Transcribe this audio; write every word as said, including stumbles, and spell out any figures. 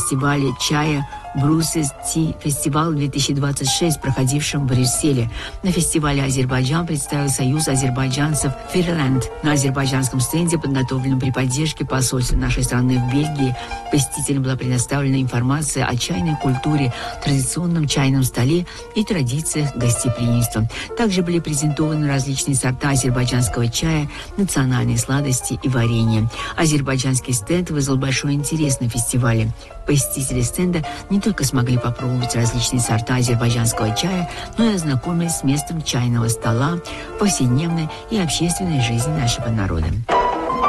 фестивале чая Bruces Tea фестиваль две тысячи двадцать шесть, проходившем в Брюсселе. На фестивале Азербайджан представил Союз азербайджанцев Фирленд. На азербайджанском стенде, подготовленном при поддержке посольства нашей страны в Бельгии, посетителям была предоставлена информация о чайной культуре, традиционном чайном столе и традициях гостеприимства. Также были презентованы различные сорта азербайджанского чая, национальные сладости и варенье. Азербайджанский стенд вызвал большой интерес на фестивале. Посетители стенда не только смогли попробовать различные сорта азербайджанского чая, но и ознакомились с местом чайного стола в повседневной и общественной жизни нашего народа.